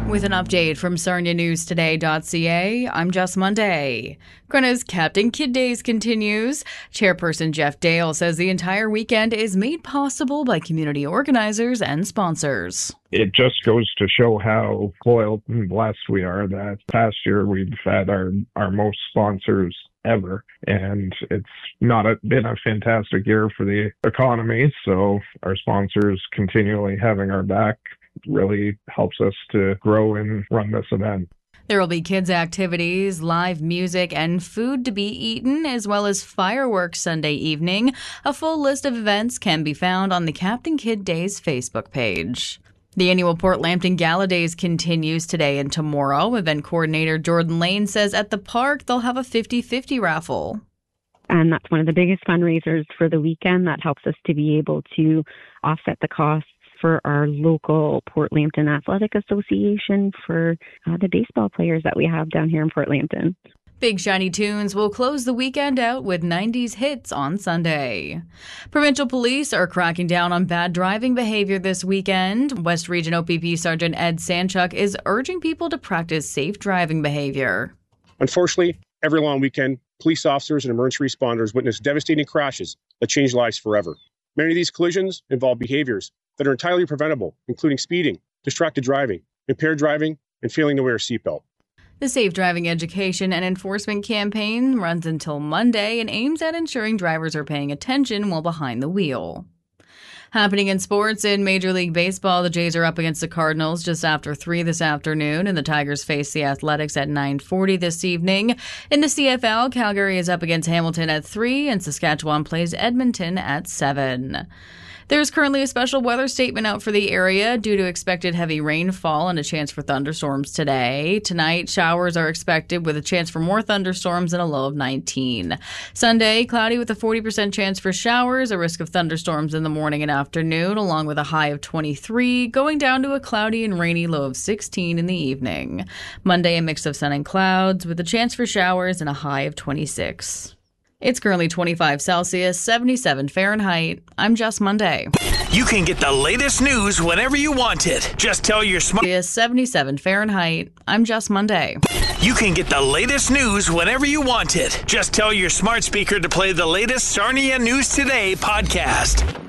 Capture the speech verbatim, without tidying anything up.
With an update from Sarnia News Today dot c a, I'm Jess Monday. Grena's Captain Kidd Days continues. Chairperson Jeff Dale says the entire weekend is made possible by community organizers and sponsors. It just goes to show how loyal and blessed we are that past year we've had our, our most sponsors ever. And it's not a, been a fantastic year for the economy. So our sponsors continually having our back really helps us to grow and run this event. There will be kids' activities, live music, and food to be eaten, as well as fireworks Sunday evening. A full list of events can be found on the Captain Kidd Days Facebook page. The annual Port Lambton Gala Days continues today and tomorrow. Event coordinator Jordan Lane says at the park they'll have a fifty-fifty raffle. And that's one of the biggest fundraisers for the weekend. That helps us to be able to offset the costs for our local Port Lambton Athletic Association for uh, the baseball players that we have down here in Port Lambton. Big Shiny Tunes will close the weekend out with nineties hits on Sunday. Provincial police are cracking down on bad driving behavior this weekend. West Region O P P Sergeant Ed Sanchuk is urging people to practice safe driving behavior. Unfortunately, every long weekend, police officers and emergency responders witness devastating crashes that change lives forever. Many of these collisions involve behaviors that are entirely preventable, including speeding, distracted driving, impaired driving, and failing to wear a seatbelt. The Safe Driving Education and Enforcement Campaign runs until Monday and aims at ensuring drivers are paying attention while behind the wheel. Happening in sports, in Major League Baseball, the Jays are up against the Cardinals just after three this afternoon, and the Tigers face the Athletics at nine forty this evening. In the C F L, Calgary is up against Hamilton at three, and Saskatchewan plays Edmonton at seven. There's currently a special weather statement out for the area due to expected heavy rainfall and a chance for thunderstorms today. Tonight, showers are expected with a chance for more thunderstorms and a low of nineteen. Sunday, cloudy with a forty percent chance for showers, a risk of thunderstorms in the morning and afternoon, along with a high of twenty-three, going down to a cloudy and rainy low of sixteen in the evening. Monday, a mix of sun and clouds with a chance for showers and a high of twenty-six. It's currently twenty-five Celsius, seventy-seven Fahrenheit. I'm Jess Monday. You can get the latest news whenever you want it. Just tell your smart... seventy-seven Fahrenheit. I'm Jess Monday. You can get the latest news whenever you want it. Just tell your smart speaker to play the latest Sarnia News Today podcast.